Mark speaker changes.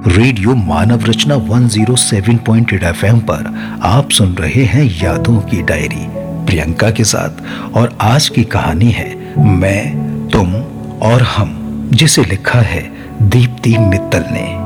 Speaker 1: Radio मानव रचना 107.8 FM पर आप सुन रहे हैं यादों की डायरी प्रियंका के साथ। और आज की कहानी है मैं, तुम और हम, जिसे लिखा है दीप्ति मित्तल ने।